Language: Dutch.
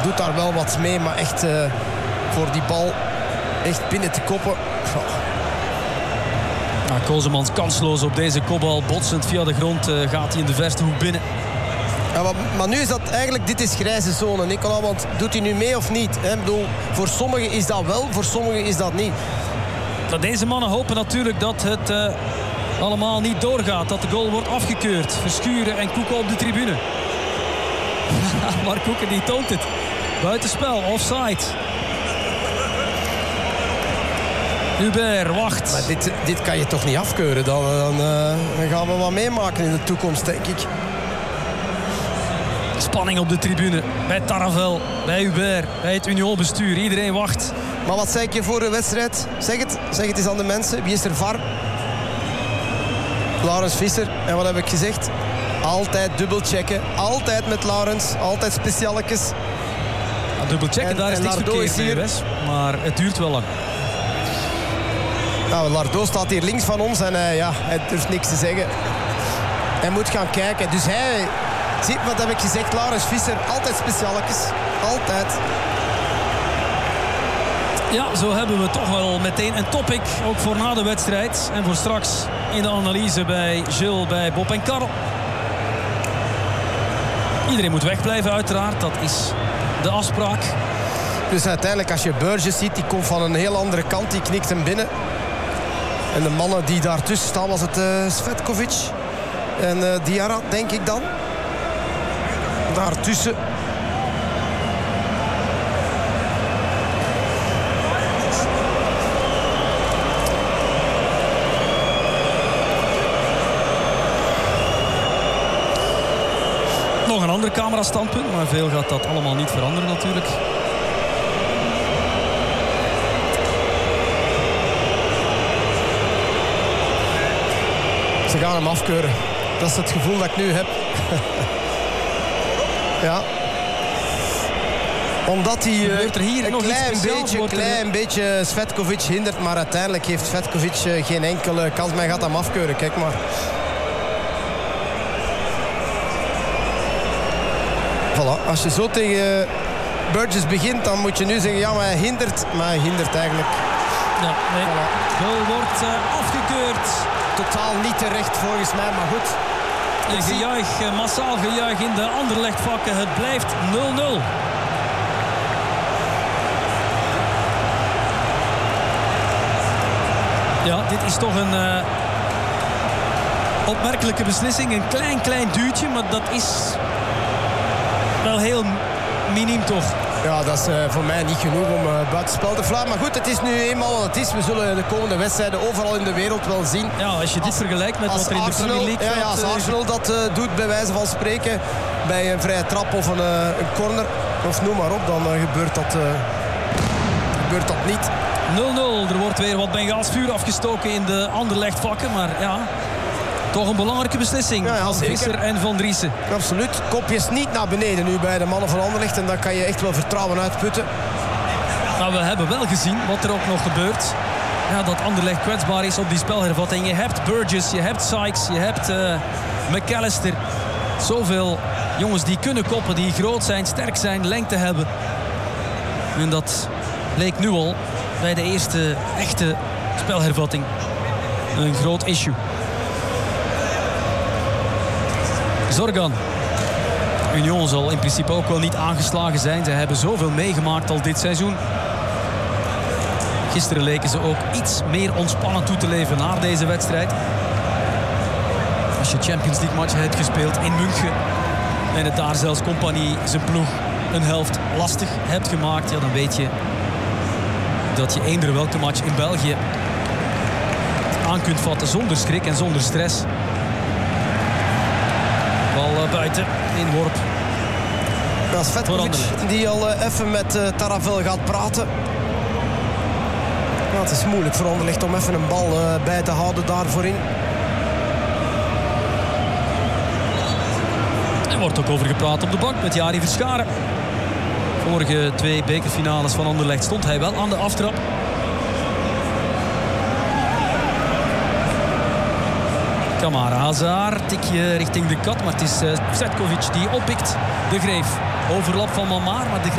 doet daar wel wat mee, maar echt voor die bal echt binnen te koppen. Nou, Kozemans kansloos op deze kopbal. Botsend via de grond gaat hij in de verste hoek binnen. Ja, maar nu is dat eigenlijk, dit is grijze zone, Nicola, want doet hij nu mee of niet? Hè? Ik bedoel, voor sommigen is dat wel, voor sommigen is dat niet. Maar deze mannen hopen natuurlijk dat het allemaal niet doorgaat. Dat de goal wordt afgekeurd. Verschuren en Koeken op de tribune. Maar Koeken die toont het. Buitenspel, offside. Hubert wacht. Maar dit kan je toch niet afkeuren? Dan gaan we wat meemaken in de toekomst, denk ik. Spanning op de tribune. Bij Taravel, bij Hubert, bij het Union-bestuur. Iedereen wacht. Maar wat zei ik je voor de wedstrijd? Zeg het eens aan de mensen. Wie is er VAR? Laurens Visser. En wat heb ik gezegd? Altijd dubbelchecken. Altijd met Laurens. Altijd specialekes. Dubbelchecken, daar is niks verkeerd mee, Wes. Maar het duurt wel lang. Nou, Lardo staat hier links van ons en hij durft niks te zeggen. Hij moet gaan kijken. Dus hij... Zie, wat heb ik gezegd? Laurens Visser. Altijd specialekes. Altijd. Ja, zo hebben we toch wel meteen een topic. Ook voor na de wedstrijd. En voor straks in de analyse bij Gilles, bij Bob en Karel. Iedereen moet wegblijven uiteraard. Dat is de afspraak. Dus uiteindelijk als je Burgess ziet, die komt van een heel andere kant. Die knikt hem binnen. En de mannen die daartussen staan, was het Svetkovic en Diarra, denk ik dan. Daartussen. Nog een ander camerastandpunt, maar veel gaat dat allemaal niet veranderen natuurlijk. Ze gaan hem afkeuren. Dat is het gevoel dat ik nu heb. Ja. Omdat hij er hier een klein beetje Svetkovic hindert. Maar uiteindelijk heeft Svetkovic geen enkele kans. Maar hij gaat hem afkeuren. Kijk maar. Voilà. Als je zo tegen Burgess begint, dan moet je nu zeggen... Ja, maar hij hindert. Maar hij hindert eigenlijk. Ja, nee. Voilà. Goal wordt afgekeurd. Totaal niet terecht volgens mij, maar goed. Een gejuich, massaal gejuich in de Anderlecht-vakken. Het blijft 0-0. Ja, dit is toch een opmerkelijke beslissing. Een klein duwtje, maar dat is wel heel miniem toch. Ja, dat is voor mij niet genoeg om buitenspel te fluiten. Maar goed, het is nu eenmaal wat het is. We zullen de komende wedstrijden overal in de wereld wel zien. Ja, als je dit vergelijkt met wat er in de Premier League gaat... Ja, als Arsenal dat doet, bij wijze van spreken, bij een vrije trap of een corner, of noem maar op, dan gebeurt dat niet. 0-0. Er wordt weer wat Bengaals vuur afgestoken in de Anderlecht-vakken. Maar ja, toch een belangrijke beslissing van Visser en Van Driessen. Absoluut. Kopjes niet naar beneden nu bij de mannen van Anderlecht. En dan kan je echt wel vertrouwen uitputten. Nou, we hebben wel gezien wat er ook nog gebeurt. Ja, dat Anderlecht kwetsbaar is op die spelhervatting. Je hebt Burgess, je hebt Sykes, je hebt McAllister. Zoveel jongens die kunnen koppen, die groot zijn, sterk zijn, lengte hebben. En dat leek nu al bij de eerste echte spelhervatting een groot issue. Zorgan. Union zal in principe ook wel niet aangeslagen zijn. Ze hebben zoveel meegemaakt al dit seizoen. Gisteren leken ze ook iets meer ontspannen toe te leven na deze wedstrijd. Als je Champions League matchen hebt gespeeld in München en het daar zelfs Compagnie zijn ploeg een helft lastig hebt gemaakt, ja, dan weet je dat je eender welke match in België aan kunt vatten zonder schrik en zonder stress. Bal buiten, inworp. Ja, Svetkovic die al even met Taravel gaat praten. Ja, het is moeilijk voor Anderlecht om even een bal bij te houden daar voorin. Er wordt ook over gepraat op de bank met Jari Verscharen. Vorige 2 bekerfinales van Anderlecht stond hij wel aan de aftrap. Kamara Hazard, tikje richting de kat, maar het is Svetkovic die oppikt. De Greef, overlap van Mamar, maar de